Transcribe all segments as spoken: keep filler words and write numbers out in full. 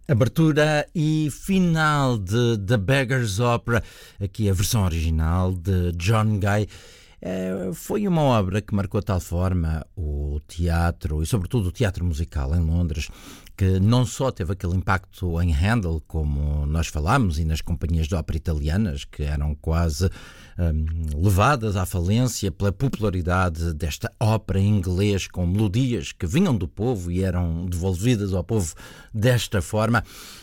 Abertura e final de The Beggar's Opera, aqui a versão original de John Gay. É, foi uma obra que marcou de tal forma o teatro, e sobretudo o teatro musical em Londres, que não só teve aquele impacto em Handel, como nós falámos, e nas companhias de ópera italianas, que eram quase hum, levadas à falência pela popularidade desta ópera em inglês, com melodias que vinham do povo e eram devolvidas ao povo desta forma.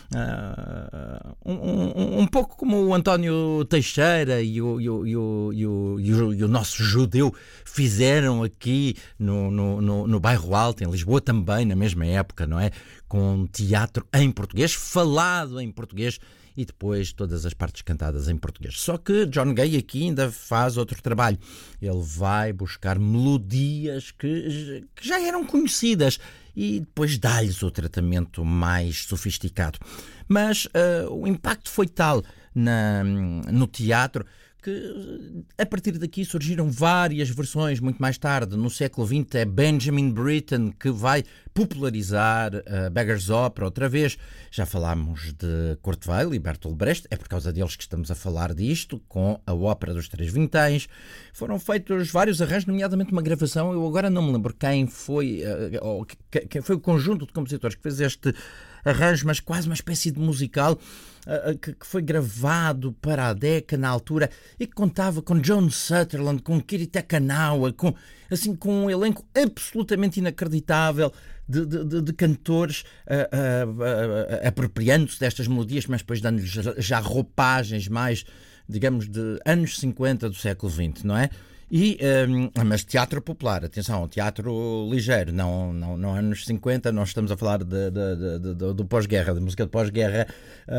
Uh, um, um, um pouco como o António Teixeira e o, e o, e o, e o, e o, e o nosso judeu fizeram aqui no, no, no, no Bairro Alto, em Lisboa também, na mesma época, não é? Com teatro em português, falado em português, e depois todas as partes cantadas em português. Só que John Gay aqui ainda faz outro trabalho. Ele vai buscar melodias que, que já eram conhecidas e depois dá-lhes o tratamento mais sofisticado. Mas uh, o impacto foi tal na, no teatro que a partir daqui surgiram várias versões muito mais tarde. No século vinte é Benjamin Britten que vai popularizar a Beggar's Opera outra vez. Já falámos de Kurt Weill e Bertolt Brecht, é por causa deles que estamos a falar disto, com a Ópera dos Três Vinténs. Foram feitos vários arranjos, nomeadamente uma gravação, eu agora não me lembro quem foi, ou quem foi o conjunto de compositores que fez este arranjo, mas quase uma espécie de musical que foi gravado para a Decca na altura e que contava com John Sutherland, com Kirita Kanawa, com, assim, com um elenco absolutamente inacreditável de, de, de cantores uh, uh, uh, apropriando-se destas melodias, mas depois dando-lhes já roupagens mais, digamos, de anos cinquenta do século vinte, não é? E, um, mas teatro popular, atenção, teatro ligeiro, não, não, não anos cinquenta, nós estamos a falar de, de, de, de, do pós-guerra, da música de pós-guerra, uh,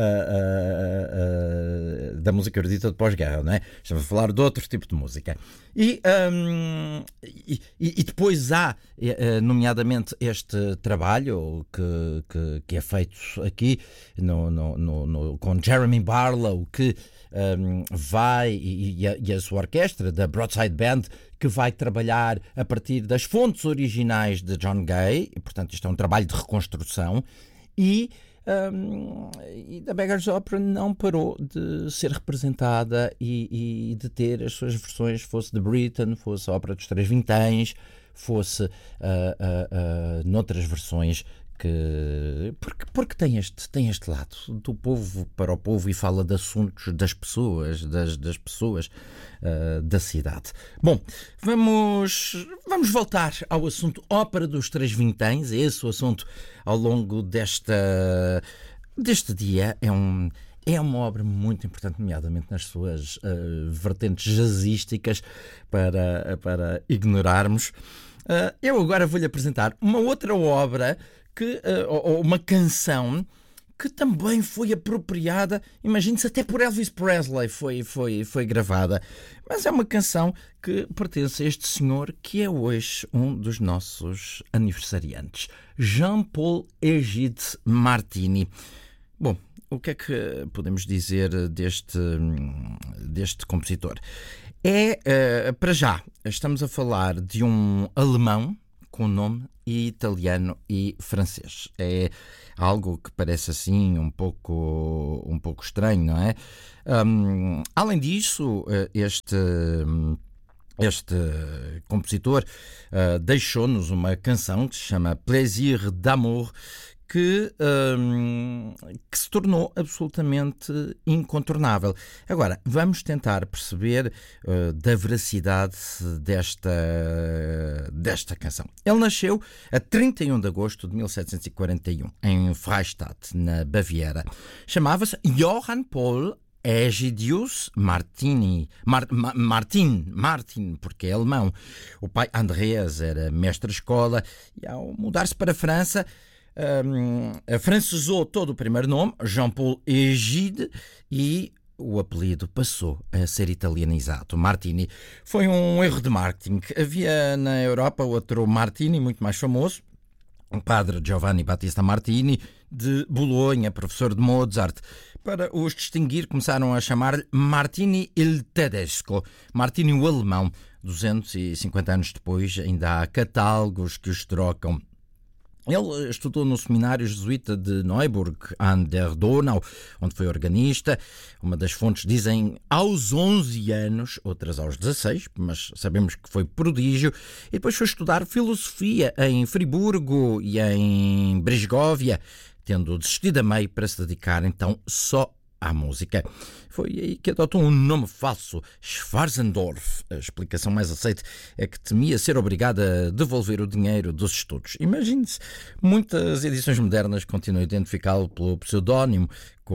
uh, uh, da música erudita de pós-guerra, não é? Estamos a falar de outro tipo de música. E, um, e, e depois há, nomeadamente, este trabalho que, que, que é feito aqui no, no, no, no, com Jeremy Barlow, que Um, vai, e a, e a sua orquestra, da Broadside Band, que vai trabalhar a partir das fontes originais de John Gay, e, portanto isto é um trabalho de reconstrução, e, um, e a Beggar's Opera não parou de ser representada e, e de ter as suas versões, fosse de Britten, fosse a Ópera dos Três Vinténs, fosse uh, uh, uh, noutras versões, que porque, porque tem, este, tem este lado do povo para o povo e fala de assuntos das pessoas, das, das pessoas uh, da cidade. Bom, vamos, vamos voltar ao assunto Ópera dos Três Vinténs, é esse o assunto ao longo desta, deste dia. É um... É uma obra muito importante, nomeadamente nas suas uh, vertentes jazzísticas, para, para ignorarmos. Uh, eu agora vou-lhe apresentar uma outra obra, que, uh, ou uma canção, que também foi apropriada, imagine-se, até por Elvis Presley foi, foi, foi gravada. Mas é uma canção que pertence a este senhor, que é hoje um dos nossos aniversariantes, Jean-Paul Egide Martini. Bom, o que é que podemos dizer deste, deste compositor? É, uh, para já, estamos a falar de um alemão com nome italiano e francês. É algo que parece assim um pouco, um pouco estranho, não é? Um, além disso, este... Este compositor uh, deixou-nos uma canção que se chama Plaisir d'amour, que, um, que se tornou absolutamente incontornável. Agora, vamos tentar perceber uh, da veracidade desta, desta canção. Ele nasceu a trinta e um de agosto de mil setecentos e quarenta e um, em Freistadt, na Baviera. Chamava-se Johann Paul Egidius Martini, Mar, Ma, Martin, Martin, porque é alemão. O pai Andreas era mestre de escola e, ao mudar-se para a França, um, afrancesou todo o primeiro nome, Jean-Paul Egide, e o apelido passou a ser italianizado. Martini foi um erro de marketing. Havia na Europa outro Martini muito mais famoso, o padre Giovanni Battista Martini, de Bolonha, professor de Mozart. Para os distinguir, começaram a chamar-lhe Martini il Tedesco, Martini o alemão. duzentos e cinquenta anos depois, ainda há catálogos que os trocam Ele estudou no seminário jesuíta de Neuburg an der Donau, onde foi organista. Uma das fontes dizem aos onze anos, outras aos dezasseis, mas sabemos que foi prodígio. E depois foi estudar filosofia em Friburgo e em Bresgovia, tendo desistido a meio para se dedicar então só à música. Foi aí que adotou um nome falso, Schwarzendorf. A explicação mais aceita é que temia ser obrigado a devolver o dinheiro dos estudos. Imagine-se, muitas edições modernas continuam a identificá-lo pelo pseudónimo,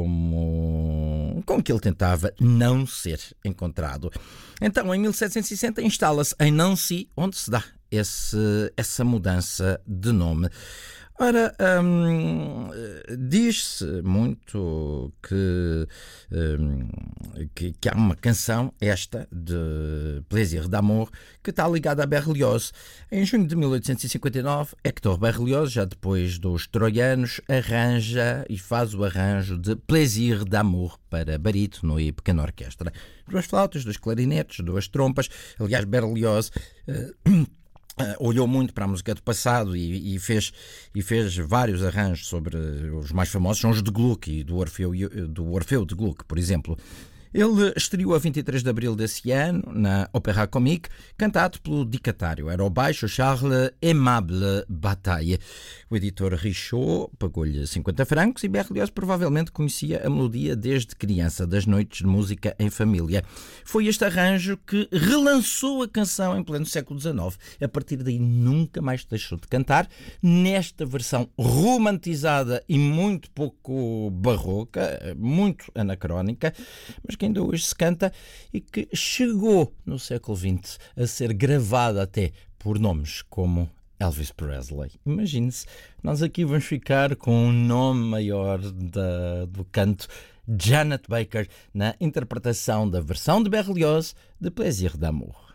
como com que ele tentava não ser encontrado. Então, em mil setecentos e sessenta, instala-se em Nancy, onde se dá esse, essa mudança de nome. Ora, hum, diz-se muito que, hum, que, que há uma canção, esta, de Plaisir d'amour, que está ligada a Berlioz. Em junho de mil oitocentos e cinquenta e nove, Hector Berlioz, já depois dos troianos, arranja e faz o arranjo de Plaisir d'amour para barítono e pequena orquestra. Duas flautas, dois clarinetes, duas trompas. Aliás, Berlioz... Uh, Uh, olhou muito para a música do passado e, e, fez, e fez vários arranjos sobre os mais famosos, são os de Gluck e do Orfeu, do Orfeu de Gluck, por exemplo. Ele estreou a vinte e três de abril desse ano na Opéra Comique, cantado pelo dicatário. Era o baixo Charles Aimable Bataille. O editor Richaud pagou-lhe cinquenta francos e Berlioz provavelmente conhecia a melodia desde criança, das noites de música em família. Foi este arranjo que relançou a canção em pleno século dezenove. A partir daí nunca mais deixou de cantar, nesta versão romantizada e muito pouco barroca, muito anacrónica, mas que ainda hoje se canta e que chegou no século vinte a ser gravada até por nomes como Elvis Presley. Imagine-se, nós aqui vamos ficar com um nome maior da, do canto, Janet Baker, na interpretação da versão de Berlioz de Plaisir d'amour.